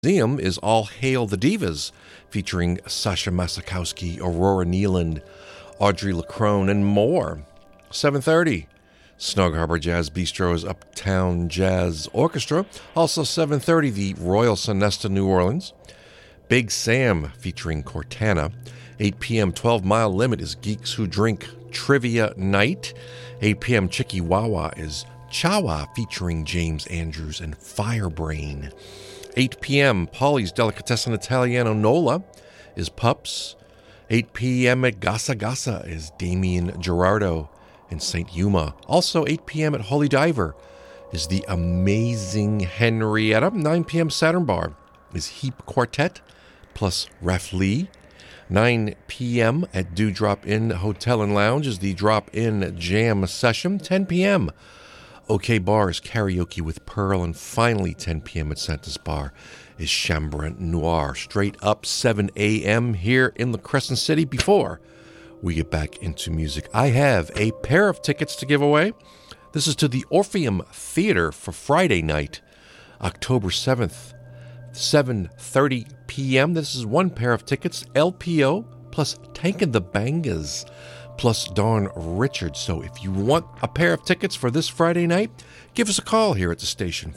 Museum is All Hail the Divas, featuring Sasha Masakowski, Aurora Nealand, Audrey LaCrone, and more. 7:30, Snug Harbor Jazz Bistro's Uptown Jazz Orchestra. Also 7:30, the Royal Sonesta New Orleans. Big Sam featuring Cortana. 8 p.m. 12 Mile Limit is Geeks Who Drink Trivia Night. 8 p.m. Chikiwawa is Chawa featuring James Andrews and Firebrain. 8 p.m. Polly's Delicatessen Italiano Nola is Pups. 8 p.m. at Gasa Gasa is Damien Gerardo and St. Yuma. Also 8 p.m. at Holy Diver is the amazing Henrietta. 9 p.m. Saturn Bar is Heap Quartet plus Ref Lee. 9 p.m. at Dewdrop Inn Hotel and Lounge is the Drop-In Jam Session. 10 p.m. OK Bar is Karaoke with Pearl. And finally, 10 p.m. at Santa's Bar is Chambrant Noir. Straight up 7 a.m. here in the Crescent City. Before we get back into music, I have a pair of tickets to give away. This is to the Orpheum Theater for Friday night, October 7th, 7:30 p.m. This is one pair of tickets, LPO plus Tank and the Bangas plus Dawn Richards. So if you want a pair of tickets for this Friday night, give us a call here at the station,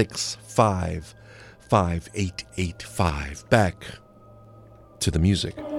504-865-5885. Back to the music.